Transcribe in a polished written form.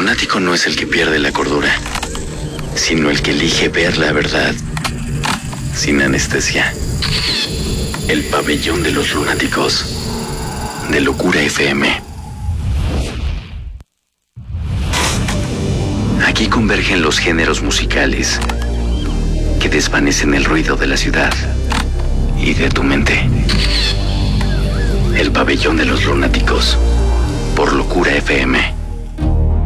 lunático no es el que pierde la cordura, sino el que elige ver la verdad sin anestesia. El pabellón de los lunáticos, de Locura FM. Aquí convergen los géneros musicales que desvanecen el ruido de la ciudad y de tu mente. El pabellón de los lunáticos, por Locura FM.